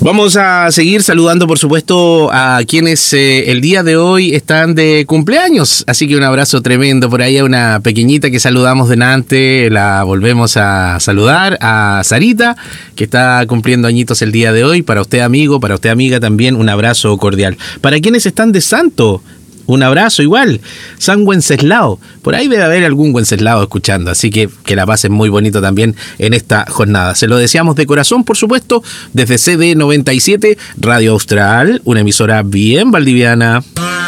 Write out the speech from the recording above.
Vamos a seguir saludando, por supuesto, a quienes el día de hoy están de cumpleaños. Así que un abrazo tremendo. Por ahí a una pequeñita que saludamos delante, la volvemos a saludar, a Sarita, que está cumpliendo añitos el día de hoy. Para usted, amigo, para usted, amiga, también un abrazo cordial. Para quienes están de santo, un abrazo igual. San Wenceslao. Por ahí debe haber algún Wenceslao escuchando. Así que la pasen muy bonito también en esta jornada. Se lo deseamos de corazón, por supuesto, desde CD97 Radio Austral, una emisora bien valdiviana.